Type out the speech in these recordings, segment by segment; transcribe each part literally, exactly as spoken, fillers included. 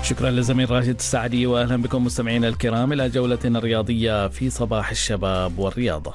شكرا لزميل راشد السعدي، وأهلا بكم مستمعينا الكرام إلى جولتنا الرياضية في صباح الشباب والرياضة.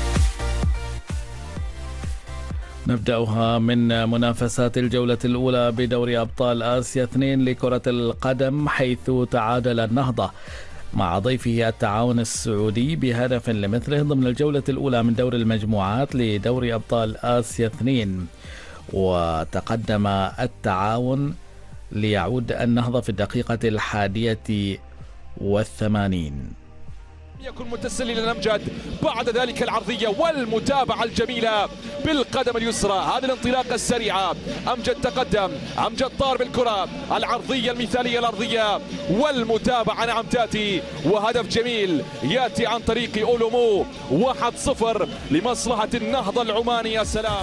نبدأها من منافسات الجولة الأولى بدوري أبطال آسيا اثنين لكرة القدم، حيث تعادل النهضة مع ضيفه التعاون السعودي بهدف لمثله ضمن الجولة الأولى من دور المجموعات لدوري أبطال آسيا اثنين. وتقدم التعاون ليعود النهضة في الدقيقة الحادية والثمانين. يكون متسلل الأمجد، بعد ذلك العرضية والمتابعة الجميلة بالقدم اليسرى، هذه الانطلاقة السريعة. أمجد تقدم، أمجد طار بالكرة العرضية المثالية الأرضية والمتابعة نعم تأتي، وهدف جميل يأتي عن طريق أولومو. واحد صفر لمصلحة النهضة العماني. يا سلام.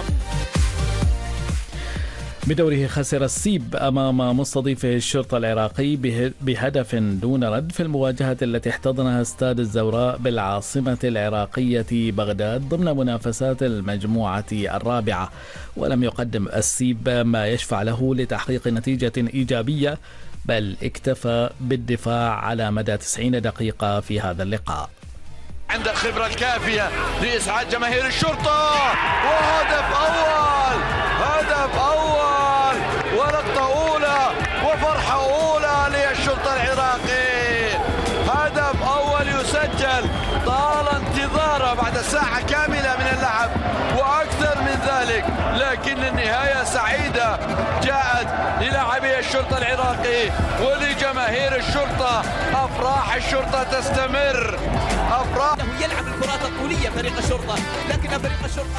بدوره خسر السيب أمام مستضيفه الشرطة العراقي بهدف دون رد في المواجهة التي احتضنها استاد الزوراء بالعاصمة العراقية بغداد ضمن منافسات المجموعة الرابعة. ولم يقدم السيب ما يشفع له لتحقيق نتيجة إيجابية، بل اكتفى بالدفاع على مدى تسعين دقيقة في هذا اللقاء. عنده الخبرة الكافية لإسعاد جماهير الشرطة، وهدف أول، هدف أول ولقطة أولى وفرحة أولى للشرطة العراقي. هدف أول يسجل طال انتظاره بعد ساعة كاملة من اللعب وأكثر من ذلك، لكن النهاية سعيدة جاءت للاعبي الشرطة العراقي ولجماهير الشرطة. أفراح الشرطة تستمر، أفراح. يلعب الكرات الطولية فريق الشرطة، لكن فريق الشرطة.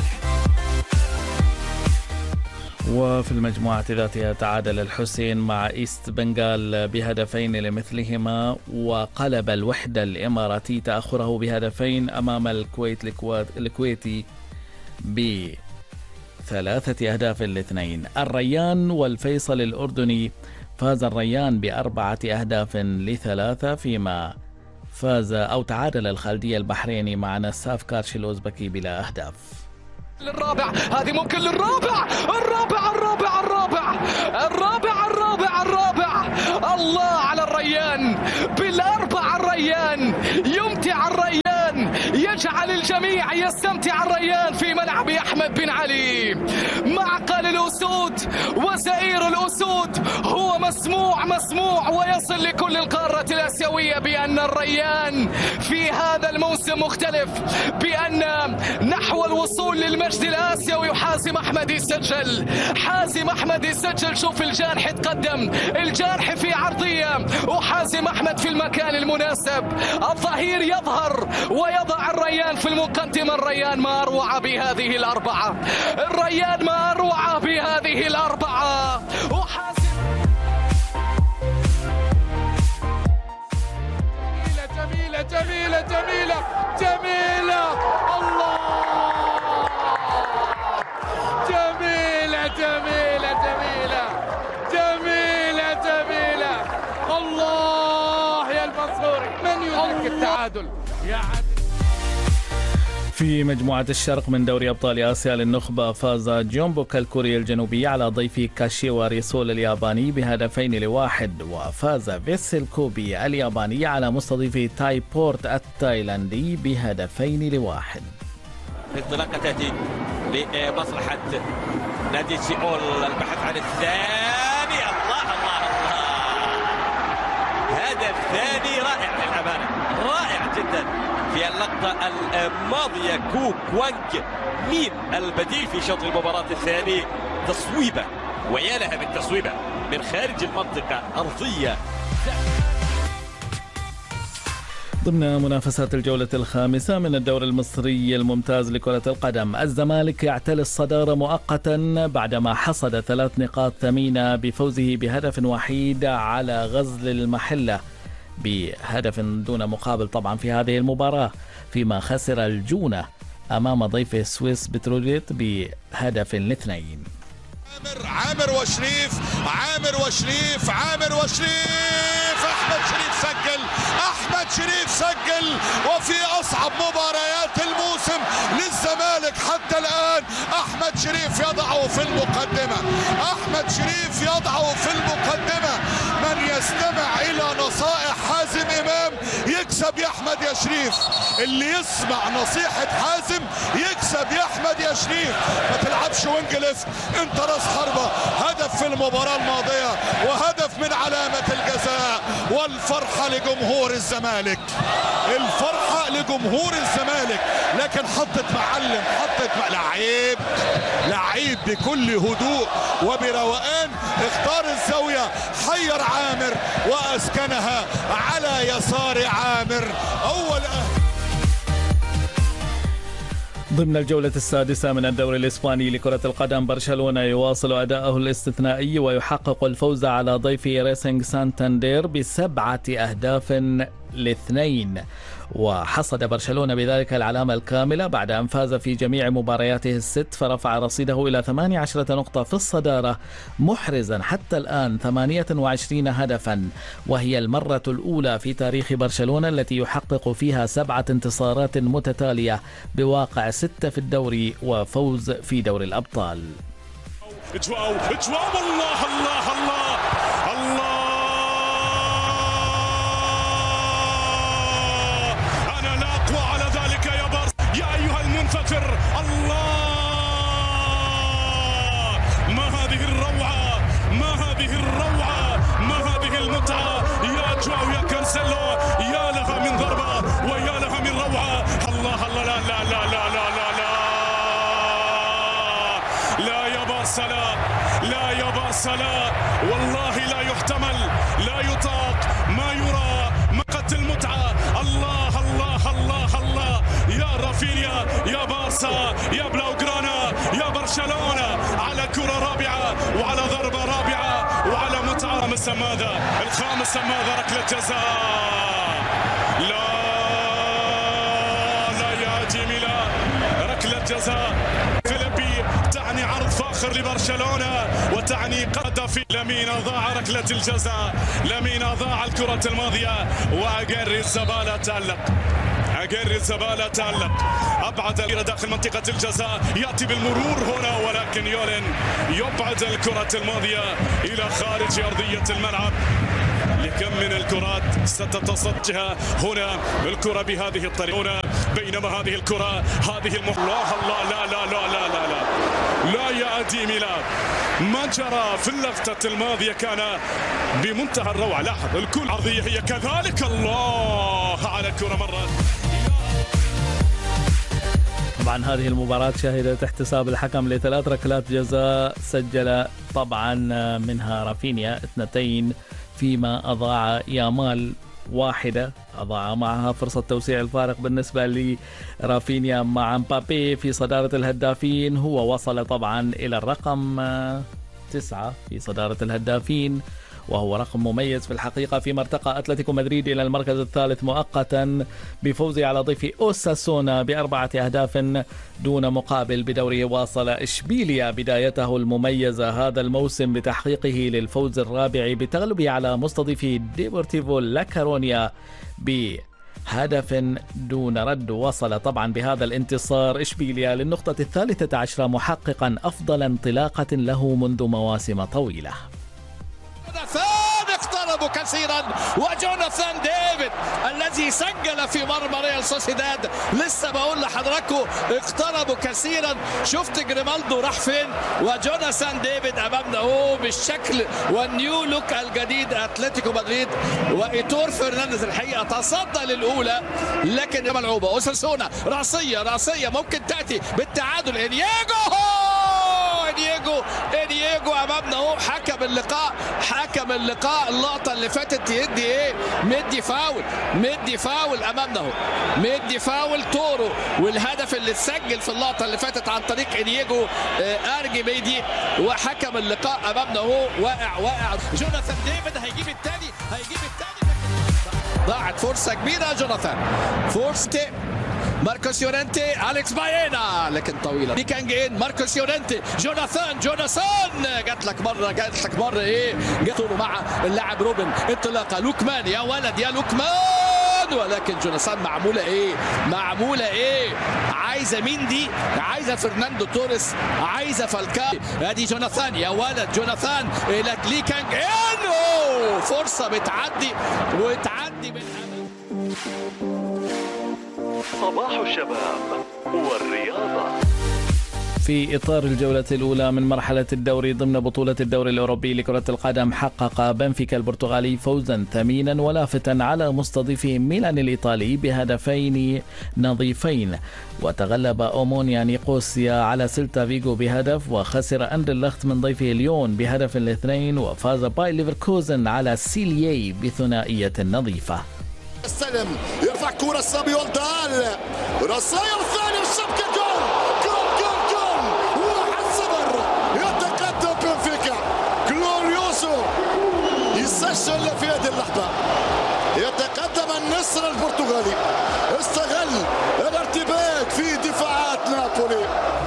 وفي المجموعة ذاتها تعادل الحسين مع إيست بنغال بهدفين لمثلهما، وقلب الوحدة الإماراتي تأخره بهدفين أمام الكويت الكويتي بثلاثة أهداف لاثنين. الريان والفيصل الأردني، فاز الريان بأربعة أهداف لثلاثة، فيما فاز أو تعادل الخالدية البحريني مع نساف كارش الأوزبكي بلا أهداف. للرابع، هذه ممكن للرابع، الرابع الرابع الرابع الرابع الرابع الرابع. الله على الريان بالأربع، الريان يمتع، الريان يجعل الجميع يستمتع. الريان في ملعب أحمد بن علي، معقل الأسود وزئير الأسود، هو مسموع مسموع ويصل لكل القارة الآسيوية بأن الريان في هذا الموسم مختلف، بأن نحو الوصول للمجد الآسيوي. وحازم أحمد يسجل، حازم أحمد يسجل. شوف الجارح تقدم، الجارح في عرضية وحازم أحمد في المكان المناسب. الظهير يظهر ويضع الريان في المقدمة. الريان ما أروع بهذه الأربعة، الريان ما أروع بهذه الأربعة. وحازم جميلة جميلة جميلة جميلة، الله، جميلة جميلة جميلة جميلة جميلة، الله يا المنصوري، من يدرك التعادل يا عدل. في مجموعة الشرق من دوري أبطال آسيا للنخبة، فاز جيونبوك الكوري الجنوبي على ضيف كاشيوا ريسول الياباني بهدفين لواحد، وفاز فيسل كوبي الياباني على مستضيف تاي بورت التايلاندي بهدفين لواحد. الانطلاقة تأتي لمصلحة نادي سيول، البحث عن الثاني. الله الله الله، هدف ثاني رائع للأمانة، رائع جدا. في اللقطة الماضية كو كوانج مين البديل في شوط المباراة الثاني، تصويبة، ويا لها من تصويبة من خارج المنطقة أرضية. ضمن منافسات الجولة الخامسة من الدوري المصري الممتاز لكرة القدم، الزمالك يعتلي الصدارة مؤقتا بعدما حصد ثلاث نقاط ثمينة بفوزه بهدف وحيد على غزل المحلة بهدف دون مقابل طبعا في هذه المباراة، فيما خسر الجونة أمام ضيفه سويس بتروجيت بهدف لاثنين. عامر عامر وشريف عامر وشريف عامر وشريف أحمد شريف سجل، أحمد شريف سجل، وفي أصعب مباريات الموسم للزمالك حتى الآن أحمد شريف يضعه في المقدمة، أحمد شريف يضعه في المقدمة. من يستمع يكسب يا احمد يا شريف، اللي يسمع نصيحة حازم يكسب يا احمد يا شريف. ما تلعبش وينج ليفت، انت راس حربة. هدف في المباراة الماضية وهدف من علامة الجزاء، والفرحة لجمهور الزمالك، الفرحة لجمهور الزمالك. لكن حطت معلم، حطت مع... لعيب لعيب بكل هدوء وبروقان اختار الزاوية، حير عامر واسكنها على يسار عامر. اول ضمن الجولة السادسة من الدوري الإسباني لكرة القدم، برشلونة يواصل أداءه الاستثنائي ويحقق الفوز على ضيف ريسنج سانتاندير بسبعة أهداف لاثنين، وحصد برشلونة بذلك العلامة الكاملة بعد أن فاز في جميع مبارياته الست، فرفع رصيده إلى ثمانية عشر نقطة في الصدارة، محرزا حتى الآن ثمانية وعشرين هدفا، وهي المرة الأولى في تاريخ برشلونة التي يحقق فيها سبعة انتصارات متتالية بواقع ستة في الدوري وفوز في دوري الأبطال. جواو جواو الله الله الله الله، أنا لا أقوى على ذلك يا بارس يا أيها المنفجر. الله، ما هذه الروعة، ما هذه الروعة، ما هذه المتعة يا جواو يا كانسيلو، يا لها من ضربة ويا لها من روعة. الله الله، لا لا لا لا لا لا لا لا يا بارسا، لا لا يا بارسا، لا والله لا يحتمل، لا يطاق، ما يرى، مقت المتعة. الله الله الله الله، يا رافينيا، يا بارسا، يا بلاوغرانا، يا برشلونة، على كرة رابعة وعلى ضربة رابعة وعلى متعة. الخامسة ماذا؟ الخامسة ماذا؟ ركلة جزاء. لا لا يا جميلة، ركلة جزاء فيليبي تعني عرض فاخر لبرشلونة وتعني قد في لمين ضاع ركلة الجزاء، لمين ضاع الكرة الماضية، وأجري الزبالة تألق، أجري الزبالة تألق، أبعد إلى داخل منطقة الجزاء، يأتي بالمرور هنا ولكن يولن يبعد الكرة الماضية إلى خارج أرضية الملعب. لكم من الكرات ستتصدها هنا الكرة بهذه الطريقة هنا، بينما هذه الكرة هذه المح... الله الله لا لا لا لا لا لا لا يا أدي ميلاد، ما جرى في اللقطة الماضية كان بمنتهى الروعة. لاحظ الكل عرضية هي كذلك، الله على الكرة مرة. طبعا هذه المباراة شهدت احتساب الحكم لثلاث ركلات جزاء، سجل طبعا منها رافينيا اثنتين، فيما أضاع يامال واحدة، أضاع معها فرصة توسيع الفارق بالنسبة لرافينيا مع مبابي في صدارة الهدافين. هو وصل طبعا إلى الرقم تسعة في صدارة الهدافين، وهو رقم مميز في الحقيقة، فيما ارتقى أتلتيكو مدريد إلى المركز الثالث مؤقتا بفوزه على ضيف أوساسونا بأربعة أهداف دون مقابل بدوره. واصل إشبيليا بدايته المميزة هذا الموسم بتحقيقه للفوز الرابع بتغلبه على مستضيفي ديبورتيفو لاكارونيا بهدف دون رد. وصل طبعا بهذا الانتصار إشبيليا للنقطة الثالثة عشرة محققا أفضل انطلاقة له منذ مواسم طويلة. اقتربوا كثيرا، وجوناثان ديفيد الذي سجل في مرمى ريال سوسيداد، لسه بقول لحضراتكم اقتربوا كثيرا. شفت جريمالدو راح فين، وجوناثان ديفيد امامنا اهو بالشكل والنيو لوك الجديد اتلتيكو مدريد. وايتور فرنانديز الحقيقه تصدى للاولى لكن ملعوبه. اوساسونا راسيه راسيه ممكن تاتي بالتعادل. انياجو انياجو انياجو امامنا اهو، حكم اللقاء حكم اللقاء اللقطه اللي فاتت يدي ايه، مدي فاول مدي فاول امامنا اهو، مدي فاول تورو. والهدف اللي اتسجل في اللقطه اللي فاتت عن طريق انياجو ارجي بيدي، وحكم اللقاء امامنا اهو واقع واقع. جوناثان ديفيد هيجيب الثاني هيجيب الثاني ضاعت فرصه كبيره. جوناثان فرصه ماركوس يورنتي، أليكس باينا لكن طويله دي كان جين. ماركوس يورنتي، جوناثان جوناثان جات لك مره جات لك مره ايه، جات له مع اللاعب روبن، انطلاقه لوكمان يا ولد يا لوكمان، ولكن جوناثان معموله ايه معموله ايه عايزه مين دي، عايزه فرناندو توريس، عايزه فالكاو. ادي جوناثان يا ولد جوناثان الى لي كان جين، فرصه بتعدي وتعدي من صباح الشباب والرياضة. في إطار الجولة الأولى من مرحلة الدوري ضمن بطولة الدوري الأوروبي لكرة القدم، حقق بنفيكا البرتغالي فوزا ثمينا ولافتا على مستضيفه ميلان الإيطالي بهدفين نظيفين، وتغلب أومونيا نيقوسيا على سيلتا فيغو بهدف، وخسر أندرلخت من ضيفه ليون بهدف الاثنين، وفاز باي ليفركوزن على سيليي بثنائية نظيفة. السلم يرفع كرة الصبي والدال، رصايا الثاني والشبكة، جول جول جول جول واحد صفر. يتقدم بنفيكا، غلوريوسو يسجل في هذه اللحظة، يتقدم النصر البرتغالي، استغل الارتباك في دفاعات نابولي.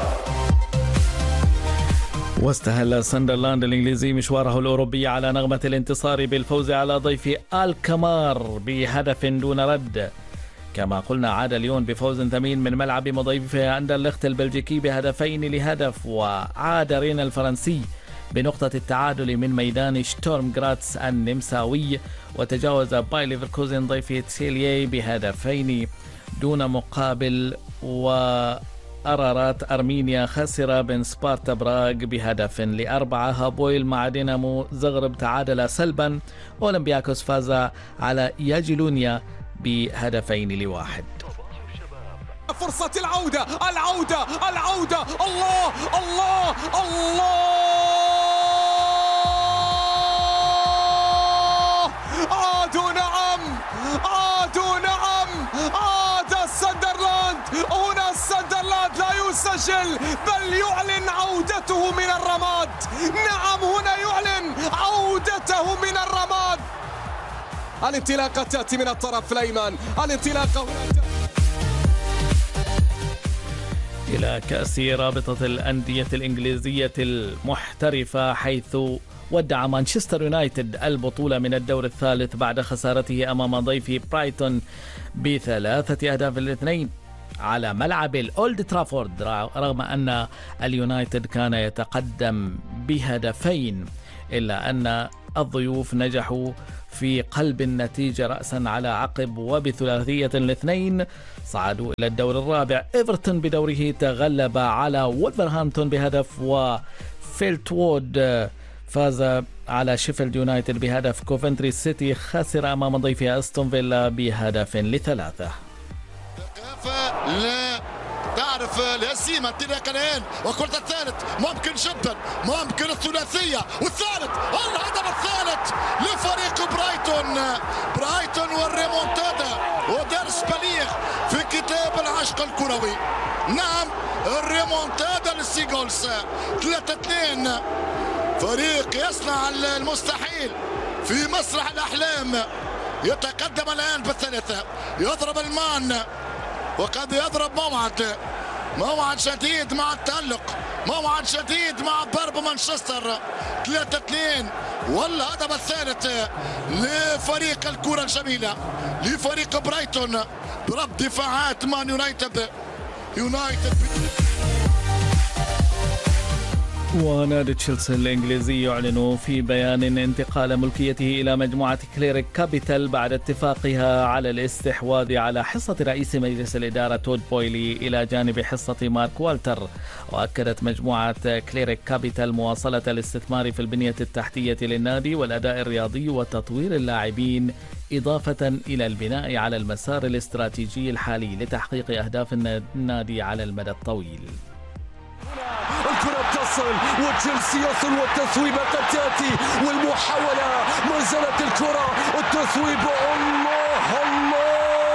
واستهل ساندرلاند الإنجليزي مشواره الأوروبي على نغمة الانتصار بالفوز على ضيف الكمار بهدف دون رد. كما قلنا عاد ليون بفوز ثمين من ملعب مضيفه أندرلخت البلجيكي بهدفين لهدف، وعاد رين الفرنسي بنقطة التعادل من ميدان شتورم غراتس النمساوي، وتجاوز باي ليفركوزن ضيف سيليي بهدفين دون مقابل. و أرارات أرمينيا خسر بين سبارتا براغ بهدف لأربعة. هابويل مع دينامو زغرب تعادل سلبا. أولمبياكوس فاز على ياجلونيا بهدفين لواحد. فرصة العودة العودة العودة، الله الله الله، عادوا نعم عادوا نعم عاد الساندرلاند. هنا الساندرلاند لا يسجل بل يعلن عودته من الرماد. نعم هنا يعلن عودته من الرماد. الانطلاقة تأتي من الطرف الأيمن، الانطلاقة هنا إلى كأس رابطة الأندية الإنجليزية المحترفة، حيث ودع مانشستر يونايتد البطولة من الدور الثالث بعد خسارته أمام ضيف برايتون بثلاثة أهداف الاثنين على ملعب الأولد ترافورد، رغم أن اليونايتد كان يتقدم بهدفين، إلا أن الضيوف نجحوا في قلب النتيجة رأسا على عقب، وبثلاثية الاثنين صعدوا إلى الدور الرابع. إيفرتون بدوره تغلب على وولفرهامبتون بهدف، وفيلتوود فاز على شيفيلد يونايتد بهدف. كوفنتري سيتي خسر أمام ضيفه أستون فيلا بهدف لثلاثة. لا تعرف الهزيمة، انطلاقا الآن وكرة الثالث ممكن جدا، ممكن الثلاثية والثالث، الهدف الثالث لفريق برايتون. برايتون والريمونتادا ودرس بليغ في كتاب العشق الكروي. نعم الريمونتادا للسيغولز ثلاثة اثنين، فريق يصنع المستحيل في مسرح الأحلام. يتقدم الآن بالثلاثة، يضرب المان، وقد يضرب موعد موعد جديد مع التألق، موعد جديد مع ضرب مانشستر. ثلاثة اثنين، والهدف الثالث لفريق الكرة الجميلة، لفريق برايتون برب دفاعات مان يونايتد. يونايتد ونادي تشيلسي الإنجليزي يعلن في بيان انتقال ملكيته إلى مجموعة كليريك كابيتال بعد اتفاقها على الاستحواذ على حصة رئيس مجلس الإدارة تود بويلي إلى جانب حصة مارك والتر. وأكدت مجموعة كليريك كابيتال مواصلة الاستثمار في البنية التحتية للنادي والأداء الرياضي وتطوير اللاعبين، إضافة إلى البناء على المسار الاستراتيجي الحالي لتحقيق أهداف النادي على المدى الطويل. الكرة تصل وتشيلسي يصل والتصويبة قد تأتي والمحاولة، ما زالت الكرة التصويبة، الله الله،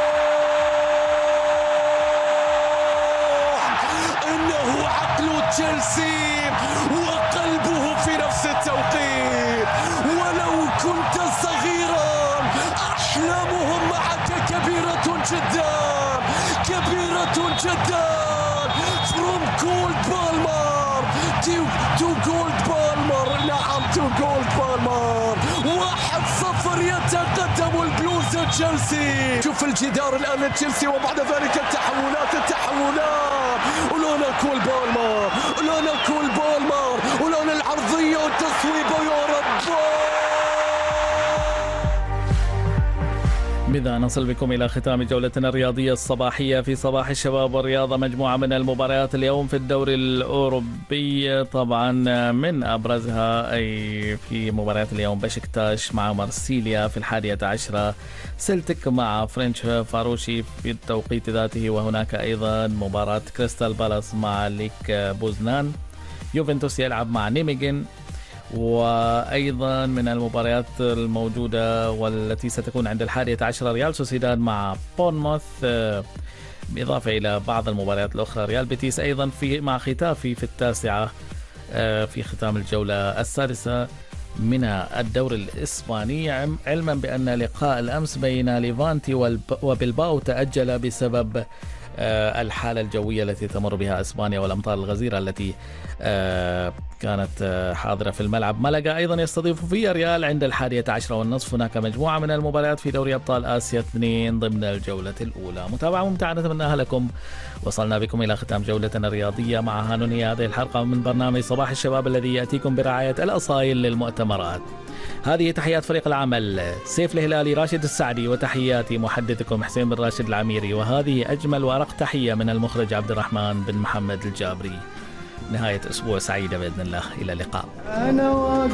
إنه عقل تشيلسي وقلبه في نفس التوقيت. ولو كنت صغيرا أحلامهم معك كبيرة جدا كبيرة جدا. From Gold Palmer to, to Gold Palmer، نعم to Gold Palmer. واحد صفر يتقدم البلوز تشيلسي. شوف الجدار الآن تشيلسي، وبعد ذلك التحولات التحولات ولونا كول بالمر، ولونا كول بالمر، ولونا العرضية والتصويبة، يا رب بذا نصل بكم إلى ختام جولتنا الرياضية الصباحية في صباح الشباب والرياضة. مجموعة من المباريات اليوم في الدوري الأوروبي، طبعا من أبرزها أي في مباريات اليوم بشكتاش مع مارسيليا في الحادية عشرة، سلتك مع فرنش فاروشي في التوقيت ذاته، وهناك أيضا مباراة كريستال بالاس مع ليك بوزنان، يوفنتوس يلعب مع نيميجن، وأيضا من المباريات الموجودة والتي ستكون عند الحادية عشرة ريال سوسيداد مع بورنموث، بالإضافة إلى بعض المباريات الأخرى ريال بيتيس أيضا في مع ختافي في التاسعة في ختام الجولة السادسة من الدوري الإسباني، علما بأن لقاء الأمس بين ليفانتي وبلباو تأجل بسبب الحالة الجوية التي تمر بها إسبانيا والأمطار الغزيرة التي كانت حاضرة في الملعب. ملقا أيضا يستضيف في ريال عند الحادية عشرة والنصف. هناك مجموعة من المباريات في دوري أبطال آسيا اثنين ضمن الجولة الأولى. متابعة ممتعة نتمناها لكم. وصلنا بكم إلى ختام جولتنا الرياضية. معها ننهي هذه الحلقة من برنامج صباح الشباب الذي يأتيكم برعاية الأصايل للمؤتمرات. هذه تحيات فريق العمل سيف الهلالي، راشد السعدي، وتحياتي محدثكم حسين بن راشد العميري، وهذه أجمل وأرق تحية من المخرج عبد الرحمن بن محمد الجابري. نهاية أسبوع سعيدة بإذن الله، إلى اللقاء.